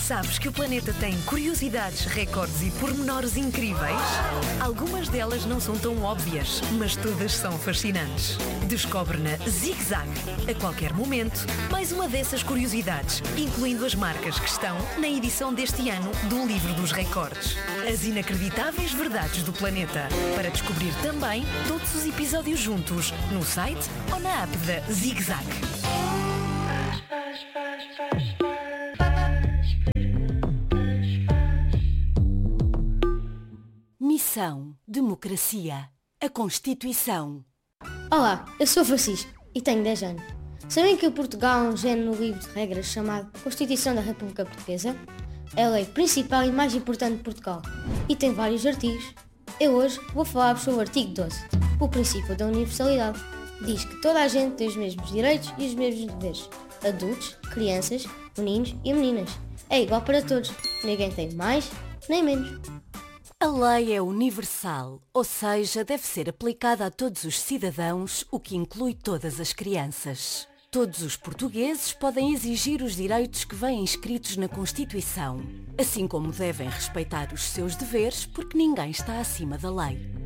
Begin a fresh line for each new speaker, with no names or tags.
Sabes que o planeta tem curiosidades, recordes e pormenores incríveis? Algumas delas não são tão óbvias, mas todas são fascinantes. Descobre na Zig Zag, a qualquer momento, mais uma dessas curiosidades, incluindo as marcas que estão na edição deste ano do Livro dos Recordes. As inacreditáveis verdades do planeta. Para descobrir também todos os episódios juntos, no site ou na app da Zig Zag.
Missão, democracia, a Constituição.
Olá, eu sou Francisco e tenho 10 anos. Sabem que o Portugal é um género no livro de regras chamado Constituição da República Portuguesa? É a lei principal e mais importante de Portugal e tem vários artigos. Eu hoje vou falar sobre o artigo 12, o princípio da universalidade. Diz que toda a gente tem os mesmos direitos e os mesmos deveres. Adultos, crianças, meninos e meninas. É igual para todos. Ninguém tem mais nem menos.
A lei é universal, ou seja, deve ser aplicada a todos os cidadãos, o que inclui todas as crianças. Todos os portugueses podem exigir os direitos que vêm inscritos na Constituição, assim como devem respeitar os seus deveres, porque ninguém está acima da lei.